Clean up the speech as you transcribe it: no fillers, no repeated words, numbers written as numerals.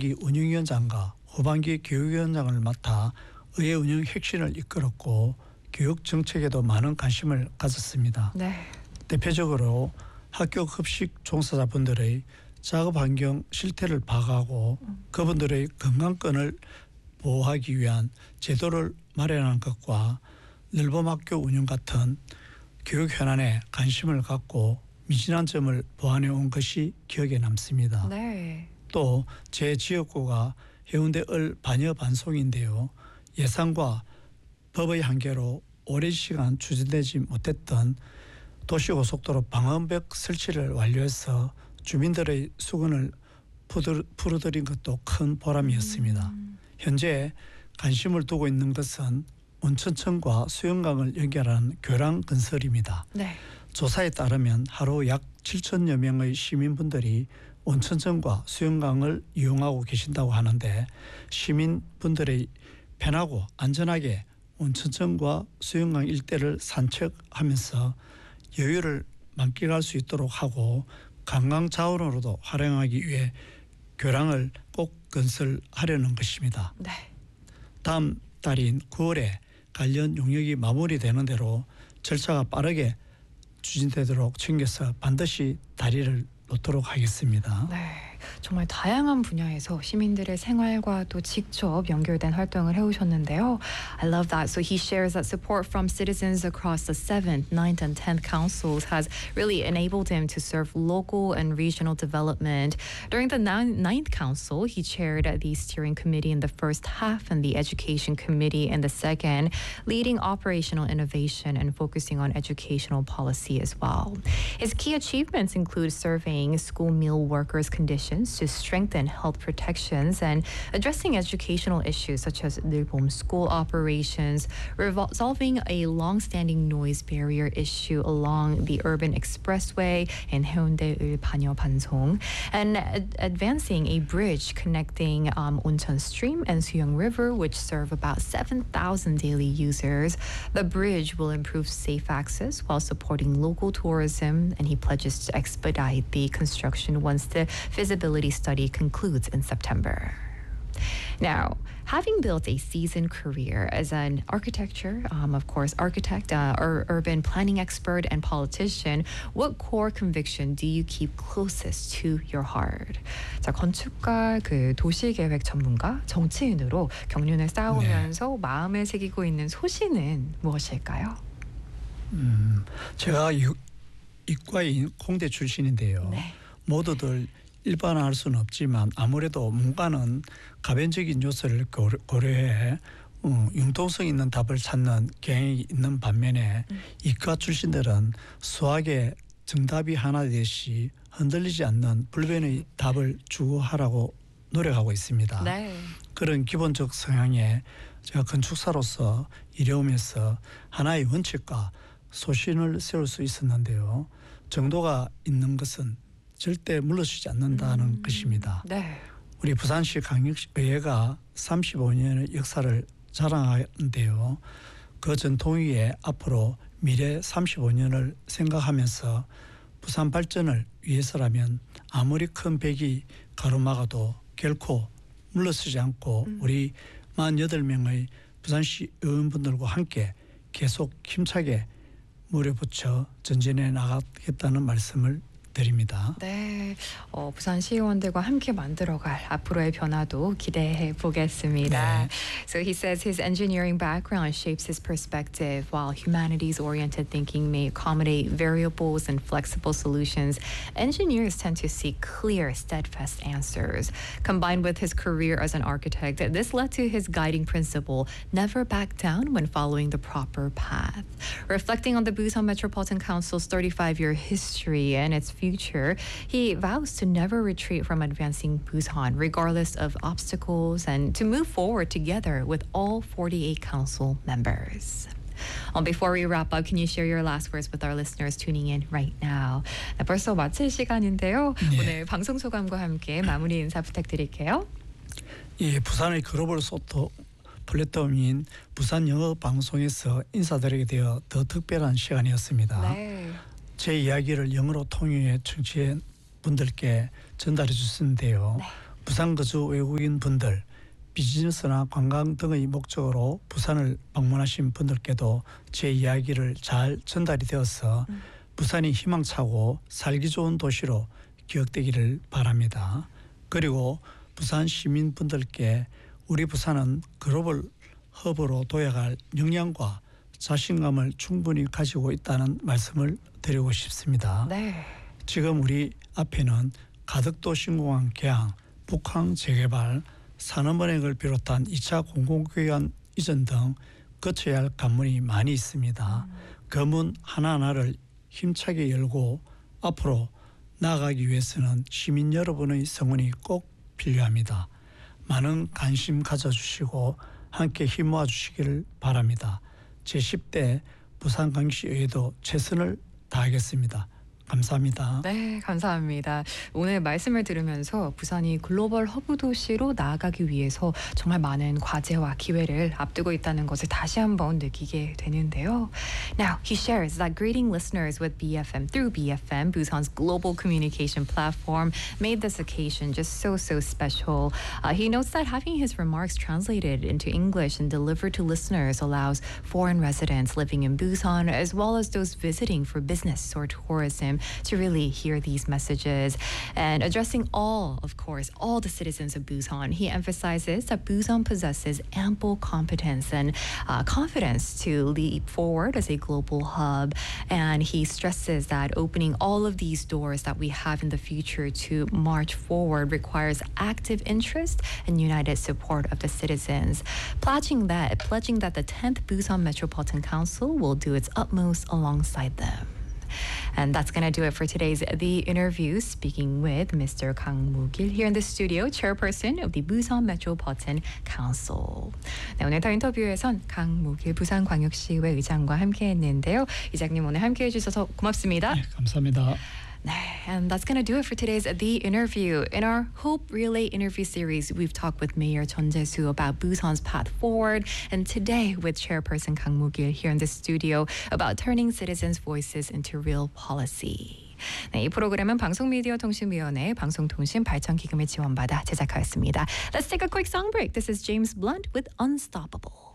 하반기 운영위원장과 후반기 교육위원장을 맡아 의회 운영 혁신을 이끌었고 교육 정책에도 많은 관심을 가졌습니다. 네. 대표적으로 학교 급식 종사자분들의 작업 환경 실태를 파악하고 그분들의 건강권을 보호하기 위한 제도를 마련하는 것과 늘봄학교 운영 같은 교육 현안에 관심을 갖고 미진한 점을 보완해 온 것이 기억에 남습니다. 네. 또 제 지역구가 해운대 을 반여 반송인데요. 예산과 법의 한계로 오랜 시간 추진되지 못했던 도시고속도로 방음벽 설치를 완료해서 주민들의 수건을 풀어드린 것도 큰 보람이었습니다. 현재 관심을 두고 있는 것은 온천천과 수영강을 연결하는 교량 건설입니다. 네. 조사에 따르면 하루 약 7천여 명의 시민분들이 온천천과 수영강을 이용하고 계신다고 하는데 시민분들의 편하고 안전하게 온천천과 수영강 일대를 산책하면서 여유를 만끽할 수 있도록 하고 관광 자원으로도 활용하기 위해 교량을 꼭 건설하려는 것입니다. 네. 다음 달인 9월에 관련 용역이 마무리되는 대로 절차가 빠르게 추진되도록 챙겨서 반드시 다리를 놓도록 하겠습니다. 네. 정말 다양한 분야에서 시민들의 생활과 또 직접 연결된 활동을 해오셨는데요. I love that. So he shares that support from citizens across the 7th, 9th, and 10th councils has really enabled him to serve local and regional development. During the 9th council, he chaired the steering committee in the first half and the education committee in the second, leading operational innovation and focusing on educational policy as well. His key achievements include surveying school meal workers' conditions to strengthen health protections and addressing educational issues such as 늘봄 school operations, resolving a long-standing noise barrier issue along the urban expressway in 해운대 반여 반송, and advancing a bridge connecting Oncheon Stream and Suyong River, which serve about 7,000 daily users. The bridge will improve safe access while supporting local tourism, and he pledges to expedite the construction once the feasibility study concludes in September. Now, having built a seasoned career as an architecture, architect, urban planning expert, and politician, what core conviction do you keep closest to your heart? 자, 건축가, 도시계획 전문가, 정치인으로 경륜을 쌓아오면서 마음에 새기고 있는 소신은 무엇일까요? 제가 이과인 공대 출신인데요. 네. 모두들 일반화할 수는 없지만 아무래도 문과는 가변적인 요소를 고려해 융통성 있는 답을 찾는 경향이 있는 반면에 이과 출신들은 수학의 정답이 하나 되듯이 흔들리지 않는 불변의 답을 추구하라고 노력하고 있습니다. 네. 그런 기본적 성향에 제가 건축사로서 일해오면서 하나의 원칙과 소신을 세울 수 있었는데요. 정도가 있는 것은 절대 물러서지 않는다는 것입니다. 네. 우리 부산시 강력의회가 35년의 역사를 자랑하는데요. 그 전통 위에 앞으로 미래 35년을 생각하면서 부산 발전을 위해서라면 아무리 큰 벽이 가로막아도 결코 물러서지 않고 우리 48명의 부산시 의원분들과 함께 계속 힘차게 몰아붙여 전진해 나가겠다는 말씀을 드립니다. 네, 부산 시의원들과 함께 만들어갈 앞으로의 변화도 기대해 보겠습니다. 네. So he says his engineering background shapes his perspective, while humanities-oriented thinking may accommodate variables and flexible solutions. Engineers tend to seek clear, steadfast answers. Combined with his career as an architect, this led to his guiding principle: never back down when following the proper path. Reflecting on the Busan Metropolitan Council's 35-year history and its future, he vows to never retreat from advancing Busan, regardless of obstacles, and to move forward together with all 48 council members. Before we wrap up, can you share your last words with our listeners tuning in right now? 네, 벌써 마칠 시간인데요. 네. 오늘 방송 소감과 함께 마무리 인사 부탁드릴게요. 예, 부산의 글로벌 소통 플랫폼인 부산 영어 방송에서 인사드리게 되어 더 특별한 시간이었습니다. 네. 제 이야기를 영어로 통역해 청취자분들께 전달해 주셨는데요. 네. 부산 거주 외국인 분들, 비즈니스나 관광 등의 목적으로 부산을 방문하신 분들께도 제 이야기를 잘 전달이 되어서 부산이 희망차고 살기 좋은 도시로 기억되기를 바랍니다. 그리고 부산 시민분들께 우리 부산은 글로벌 허브로 도약할 역량과 자신감을 충분히 가지고 있다는 말씀을 드리고 싶습니다. 네. 지금 우리 앞에는 가덕도 신공항 개항, 북항 재개발, 산업은행을 비롯한 2차 공공기관 이전 등 거쳐야 할 관문이 많이 있습니다. 그 문 하나하나를 힘차게 열고 앞으로 나아가기 위해서는 시민 여러분의 성원이 꼭 필요합니다. 많은 관심 가져주시고 함께 힘모아 주시기를 바랍니다. 제10대 부산광역시의회도 최선을 다하겠습니다. 감사합니다. 네, 감사합니다. 오늘 말씀을 들으면서 부산이 글로벌 허브 도시로 나아가기 위해서 정말 많은 과제와 기회를 앞두고 있다는 것을 다시 한번 느끼게 되는데요. Now, he shares that greeting listeners with BFM through BFM, Busan's global communication platform, made this occasion just so special. He notes that having his remarks translated into English and delivered to listeners allows foreign residents living in Busan, as well as those visiting for business or tourism, to really hear these messages. And addressing all the citizens of Busan, he emphasizes that Busan possesses ample competence and confidence to leap forward as a global hub. And he stresses that opening all of these doors that we have in the future to march forward requires active interest and united support of the citizens, pledging that the 10th Busan Metropolitan Council will do its utmost alongside them. And that's going to do it for today's The Interview, speaking with Mr. Kang Moo-gil here in the studio, chairperson of the Busan Metropolitan Council. 네, 오늘 더 인터뷰에선 강무길 부산광역시의회 의장과 함께했는데요. 이장님 오늘 함께해 주셔서 고맙습니다. 네, 감사합니다. And that's going to do it for today's The Interview. In our Hope Relay interview series, we've talked with Mayor Chun Jae-soo about Busan's path forward, and today with Chairperson Kang Moo-gil here in the studio about turning citizens' voices into real policy. 네, 이 프로그램은 방송미디어통신위원회 방송통신발전기금을 지원받아 제작하였습니다. Let's take a quick song break. This is James Blunt with Unstoppable.